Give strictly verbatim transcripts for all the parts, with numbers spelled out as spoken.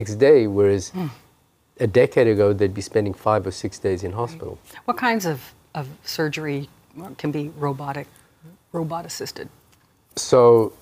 next day, whereas mm. a decade ago, they'd be spending five or six days in hospital. What kinds of, of surgery can be robotic, robot assisted? So,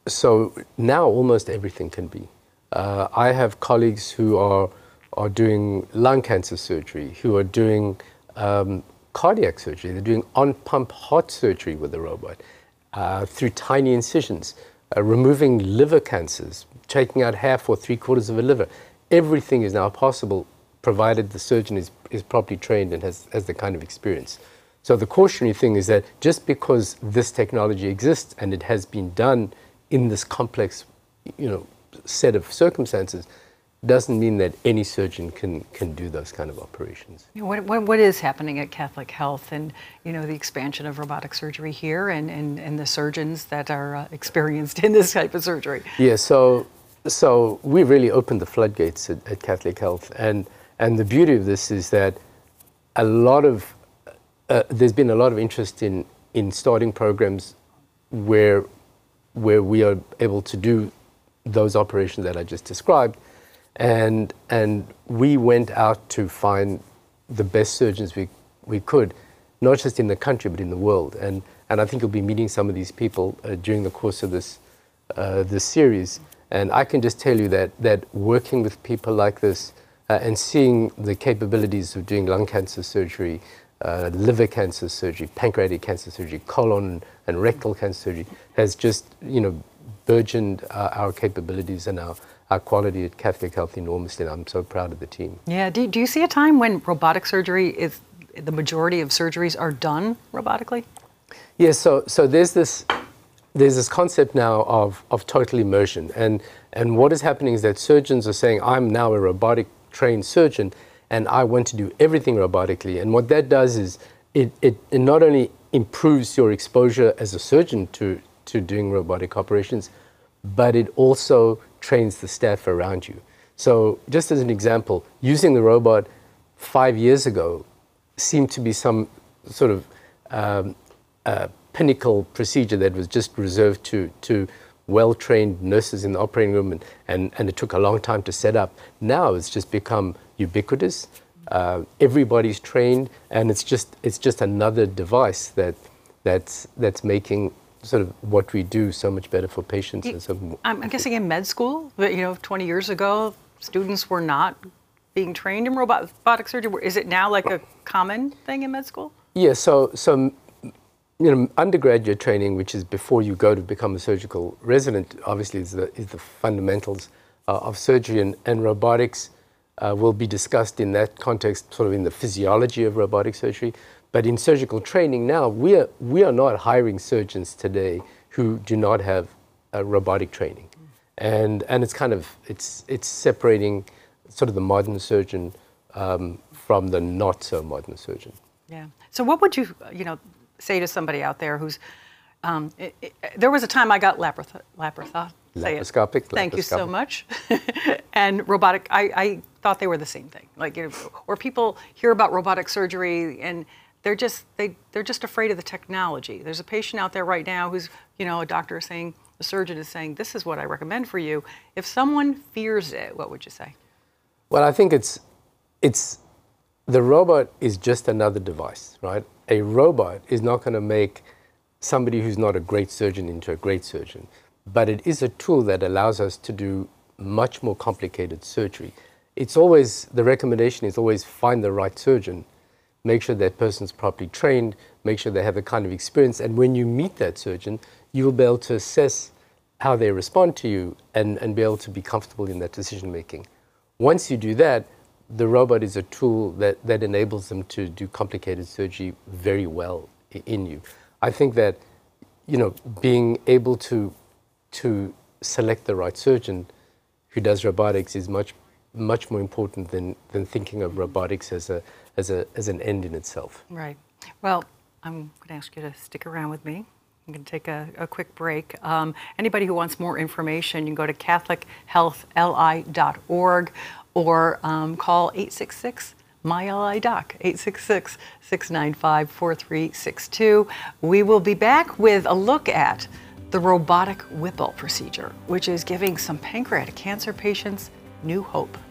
so now almost everything can be. Uh, I have colleagues who are, are doing lung cancer surgery, who are doing um, cardiac surgery. They're doing on-pump heart surgery with a robot, uh, through tiny incisions, uh, removing liver cancers, taking out half or three quarters of a liver. Everything is now possible, provided the surgeon is, is properly trained and has, has the kind of experience. So the cautionary thing is that just because this technology exists and it has been done in this complex, you know, set of circumstances, doesn't mean that any surgeon can can do those kind of operations. What, what, what is happening at Catholic Health, and you know the expansion of robotic surgery here, and, and, and the surgeons that are uh, experienced in this type of surgery? Yeah, so so we really opened the floodgates at, at Catholic Health, and and the beauty of this is that a lot of uh, there's been a lot of interest in in starting programs where where we are able to do those operations that I just described. And and we went out to find the best surgeons we we could, not just in the country but in the world. And and I think you'll be meeting some of these people uh, during the course of this uh, this series. And I can just tell you that that working with people like this uh, and seeing the capabilities of doing lung cancer surgery, uh, liver cancer surgery, pancreatic cancer surgery, colon and rectal cancer surgery has just you know burgeoned uh, our capabilities and our. our quality at Catholic Health enormously, and I'm so proud of the team. Yeah, do, do you see a time when robotic surgery is, the majority of surgeries are done robotically? Yeah, so so there's this there's this concept now of, of total immersion, and, and what is happening is that surgeons are saying, I'm now a robotic trained surgeon, and I want to do everything robotically, and what that does is it, it, it not only improves your exposure as a surgeon to, to doing robotic operations, but it also trains the staff around you. So just as an example, using the robot five years ago seemed to be some sort of um, uh, pinnacle procedure that was just reserved to, to well-trained nurses in the operating room, and, and, and it took a long time to set up. Now it's just become ubiquitous. Uh, everybody's trained, and it's just, it's just another device that, that's, that's making sort of what we do so much better for patients. You, and so I'm guessing in med school, but you know, twenty years ago, students were not being trained in robotic surgery. Is it now like a common thing in med school? Yeah, so, so you know, undergraduate training, which is before you go to become a surgical resident, obviously is the, is the fundamentals uh, of surgery, and, and robotics uh, will be discussed in that context, sort of in the physiology of robotic surgery. But in surgical training now, we are, we are not hiring surgeons today who do not have uh, robotic training. Mm. And, and it's kind of, it's, it's separating sort of the modern surgeon um, from the not so modern surgeon. Yeah. So what would you, you know, say to somebody out there who's, um, it, it, there was a time I got laparoth laparoth laparoscopic. Thank you so much. And robotic, I, I thought they were the same thing. Like, you know, or people hear about robotic surgery and they're just they they're just afraid of the technology. There's a patient out there right now who's, you know, a doctor is saying, a surgeon is saying, this is what I recommend for you. If someone fears it, what would you say? Well, I think it's it's the robot is just another device, right? A robot is not going to make somebody who's not a great surgeon into a great surgeon, but it is a tool that allows us to do much more complicated surgery. It's always, the recommendation is always find the right surgeon. Make sure that person's properly trained, make sure they have the kind of experience, and when you meet that surgeon, you will be able to assess how they respond to you and, and be able to be comfortable in that decision making. Once you do that, the robot is a tool that, that enables them to do complicated surgery very well in you. I think that, you know, being able to, to select the right surgeon who does robotics is much, much more important than, than thinking of robotics as a As, a, as an end in itself. Right. Well, I'm going to ask you to stick around with me. I'm going to take a, a quick break. Um, anybody who wants more information, you can go to catholic health l i dot org or um, call eight six six M Y L I D O C, eight six six, six nine five, four three six two. We will be back with a look at the robotic Whipple procedure, which is giving some pancreatic cancer patients New Hope.